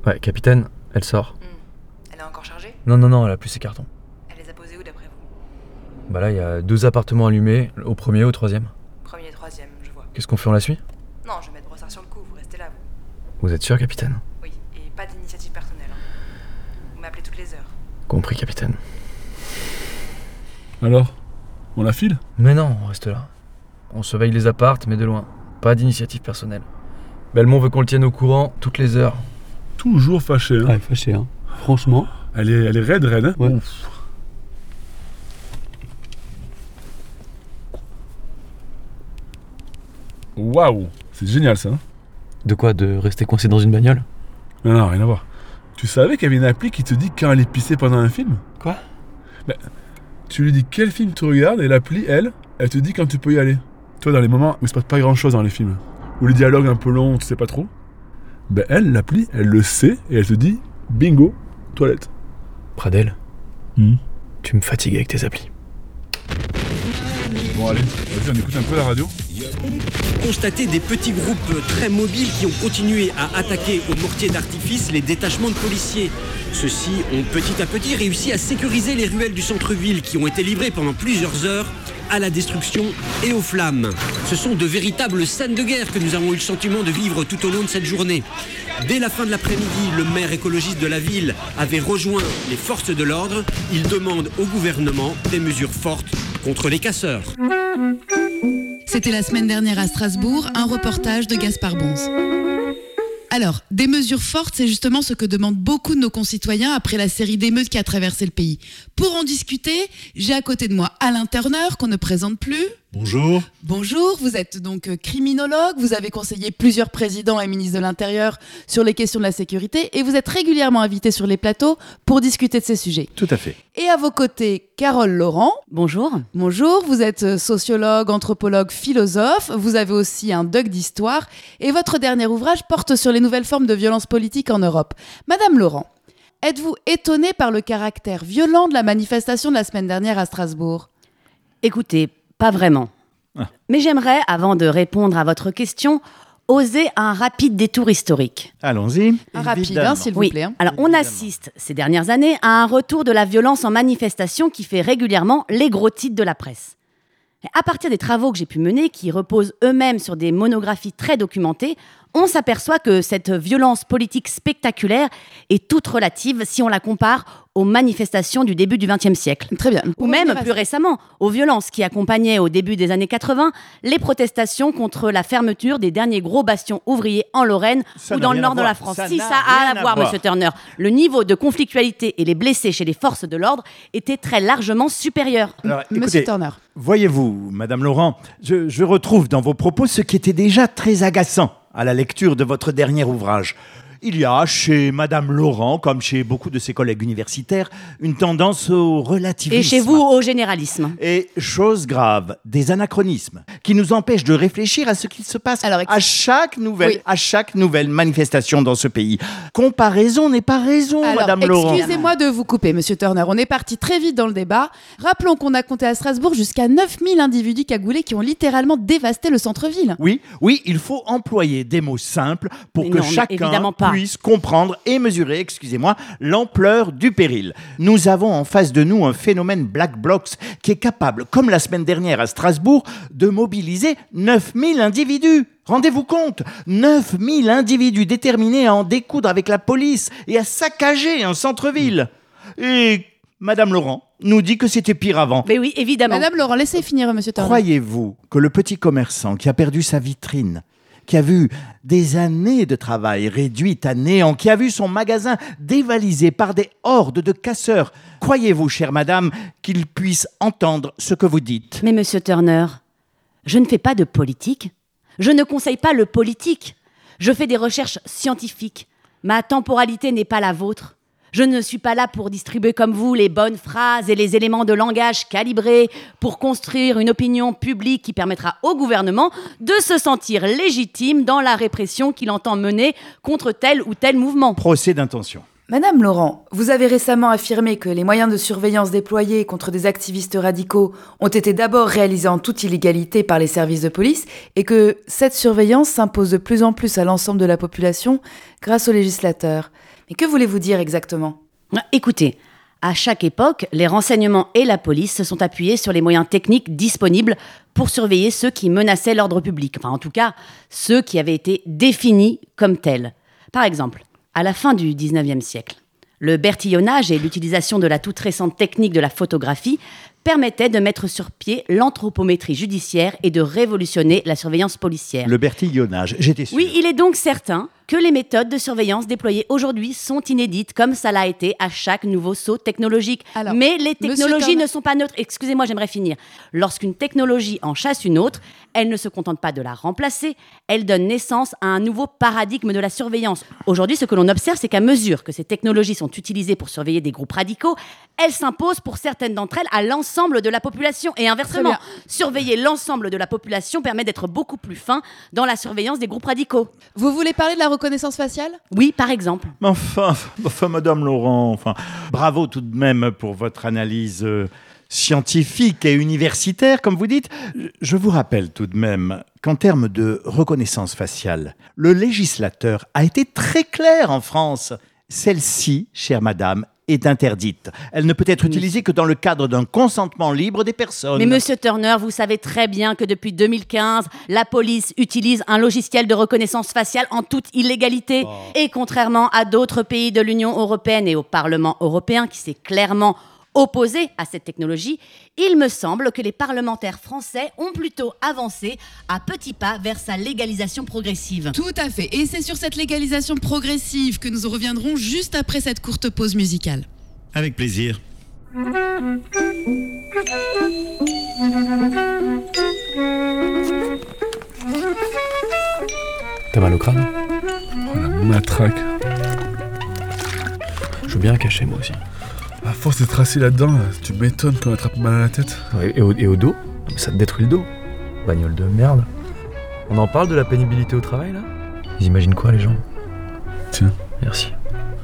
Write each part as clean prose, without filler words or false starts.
Ouais, capitaine, elle sort. Elle est encore chargée? Non, elle a plus ses cartons. Elle les a posés où d'après vous? Bah là, il y a 2 appartements allumés, au premier et au troisième. Premier et troisième, je vois. Qu'est-ce qu'on fait, on la suit? Non, je vais mettre Brossard sur le coup, vous restez là, vous. Vous êtes sûr, capitaine? Oui, et pas d'initiative personnelle. Vous m'appelez toutes les heures. Compris, capitaine. Alors, on la file? Mais non, on reste là. On surveille les appartes, mais de loin. Pas d'initiative personnelle. Belmont veut qu'on le tienne au courant toutes les heures. Toujours fâché, hein. Ouais, fâché, hein. Franchement. Elle est raide, hein. Ouais. Ouf. Waouh, c'est génial ça, hein. De quoi? De rester coincé dans une bagnole? Non, rien à voir. Tu savais qu'il y avait une appli qui te dit quand elle est pissée pendant un film? Quoi? Tu lui dis quel film tu regardes et l'appli, elle te dit quand tu peux y aller. Toi, dans les moments où il se passe pas grand chose dans les films, où les dialogues un peu longs, tu sais pas trop, l'appli, elle le sait et elle te dit bingo, toilette. Pradel, tu me fatigues avec tes applis. Bon, allez, vas-y, on écoute un peu la radio. Constater des petits groupes très mobiles qui ont continué à attaquer au mortier d'artifice les détachements de policiers. Ceux-ci ont petit à petit réussi à sécuriser les ruelles du centre-ville qui ont été livrées pendant plusieurs heures à la destruction et aux flammes. Ce sont de véritables scènes de guerre que nous avons eu le sentiment de vivre tout au long de cette journée. Dès la fin de l'après-midi, le maire écologiste de la ville avait rejoint les forces de l'ordre. Il demande au gouvernement des mesures fortes contre les casseurs. C'était la semaine dernière à Strasbourg, un reportage de Gaspard Bonze. Alors, des mesures fortes, c'est justement ce que demandent beaucoup de nos concitoyens après la série d'émeutes qui a traversé le pays. Pour en discuter, j'ai à côté de moi Alain Turner, qu'on ne présente plus. Bonjour. Bonjour, vous êtes donc criminologue, vous avez conseillé plusieurs présidents et ministres de l'Intérieur sur les questions de la sécurité et vous êtes régulièrement invité sur les plateaux pour discuter de ces sujets. Tout à fait. Et à vos côtés, Carole Laurent. Bonjour. Bonjour, vous êtes sociologue, anthropologue, philosophe, vous avez aussi un doc d'histoire et votre dernier ouvrage porte sur les nouvelles formes de violence politique en Europe. Madame Laurent, êtes-vous étonnée par le caractère violent de la manifestation de la semaine dernière à Strasbourg ? Écoutez, pas vraiment. Mais j'aimerais, avant de répondre à votre question, oser un rapide détour historique. Allons-y. Un rapide, s'il vous Oui. plaît. Alors, on assiste ces dernières années à un retour de la violence en manifestation qui fait régulièrement les gros titres de la presse. Et à partir des travaux que j'ai pu mener, qui reposent eux-mêmes sur des monographies très documentées, on s'aperçoit que cette violence politique spectaculaire est toute relative si on la compare aux manifestations du début du XXe siècle. Très bien. Ou même plus récemment, aux violences qui accompagnaient au début des années 80 les protestations contre la fermeture des derniers gros bastions ouvriers en Lorraine ou dans le nord de la France. Si, ça a à voir, monsieur Turner. Le niveau de conflictualité et les blessés chez les forces de l'ordre étaient très largement supérieurs. Alors, Monsieur écoutez, Turner. voyez-vous, Madame Laurent, je retrouve dans vos propos ce qui était déjà très agaçant à la lecture de votre dernier ouvrage. Il y a chez Madame Laurent, comme chez beaucoup de ses collègues universitaires, une tendance au relativisme. Et chez vous, au généralisme. Et, chose grave, des anachronismes qui nous empêchent de réfléchir à ce qu'il se passe à chaque nouvelle manifestation dans ce pays. Comparaison n'est pas raison, Alors, Madame Laurent. excusez-moi de vous couper, monsieur Turner. On est parti très vite dans le débat. Rappelons qu'on a compté à Strasbourg jusqu'à 9000 individus cagoulés qui ont littéralement dévasté le centre-ville. Oui, il faut employer des mots simples pour Mais que non, mais chacun évidemment pas. puisse comprendre et mesurer, l'ampleur du péril. Nous avons en face de nous un phénomène Black Blocs qui est capable, comme la semaine dernière à Strasbourg, de mobiliser 9000 individus. Rendez-vous compte, 9000 individus déterminés à en découdre avec la police et à saccager un centre-ville. Et Madame Laurent nous dit que c'était pire avant. Mais oui, évidemment. Madame Laurent, laissez finir, monsieur Turner. Croyez-vous que le petit commerçant qui a perdu sa vitrine, qui a vu des années de travail réduites à néant, qui a vu son magasin dévalisé par des hordes de casseurs, croyez-vous, chère madame, qu'il puisse entendre ce que vous dites ? Mais monsieur Turner, je ne fais pas de politique. Je ne conseille pas le politique. Je fais des recherches scientifiques. Ma temporalité n'est pas la vôtre. Je ne suis pas là pour distribuer comme vous les bonnes phrases et les éléments de langage calibrés pour construire une opinion publique qui permettra au gouvernement de se sentir légitime dans la répression qu'il entend mener contre tel ou tel mouvement. Procès d'intention. Madame Laurent, vous avez récemment affirmé que les moyens de surveillance déployés contre des activistes radicaux ont été d'abord réalisés en toute illégalité par les services de police et que cette surveillance s'impose de plus en plus à l'ensemble de la population grâce aux législateurs. Mais que voulez-vous dire exactement ? Écoutez, à chaque époque, les renseignements et la police se sont appuyés sur les moyens techniques disponibles pour surveiller ceux qui menaçaient l'ordre public. Enfin, en tout cas, ceux qui avaient été définis comme tels. Par exemple, à la fin du 19e siècle, le bertillonnage et l'utilisation de la toute récente technique de la photographie permettaient de mettre sur pied l'anthropométrie judiciaire et de révolutionner la surveillance policière. Le bertillonnage, j'étais sûr. Oui, il est donc certain que les méthodes de surveillance déployées aujourd'hui sont inédites, comme ça l'a été à chaque nouveau saut technologique. Alors, mais les technologies Turner- ne sont pas neutres. Excusez-moi, j'aimerais finir. Lorsqu'une technologie en chasse une autre, elle ne se contente pas de la remplacer, elle donne naissance à un nouveau paradigme de la surveillance. Aujourd'hui, ce que l'on observe, c'est qu'à mesure que ces technologies sont utilisées pour surveiller des groupes radicaux, elles s'imposent pour certaines d'entre elles à l'ensemble de la population. Et inversement, surveiller l'ensemble de la population permet d'être beaucoup plus fin dans la surveillance des groupes radicaux. Vous voulez parler de la reconnaissance faciale ? Oui, par exemple. Enfin, Madame Laurent, bravo tout de même pour votre analyse scientifique et universitaire, comme vous dites. Je vous rappelle tout de même qu'en termes de reconnaissance faciale, le législateur a été très clair en France. Celle-ci, chère madame, est interdite. Elle ne peut être utilisée que dans le cadre d'un consentement libre des personnes. Mais monsieur Turner, vous savez très bien que depuis 2015, la police utilise un logiciel de reconnaissance faciale en toute illégalité. Et contrairement à d'autres pays de l'Union européenne et au Parlement européen qui s'est clairement opposé à cette technologie, il me semble que les parlementaires français ont plutôt avancé à petits pas vers sa légalisation progressive. Tout à fait. Et c'est sur cette légalisation progressive que nous reviendrons juste après cette courte pause musicale. Avec plaisir. T'as mal au crâne ? Oh la matraque. Je veux bien cacher moi aussi. À force d'être assis là-dedans, tu m'étonnes qu'on attrape mal à la tête. Ouais, et au dos ? Ça te détruit le dos. Bagnole de merde. On en parle de la pénibilité au travail là ? Ils imaginent quoi les gens ? Tiens. Merci.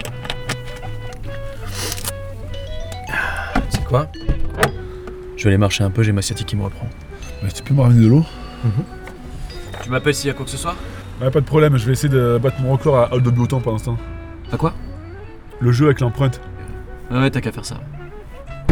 Tu sais quoi ? Je vais aller marcher un peu, j'ai ma sciatique qui me reprend. Mais tu peux me ramener de l'eau ? Tu m'appelles s'il y a quoi que ce soit ? Ouais, pas de problème, je vais essayer de battre mon record à Hall de Bioton pendant ce temps. À quoi ? Le jeu avec l'empreinte. Ouais, t'as qu'à faire ça.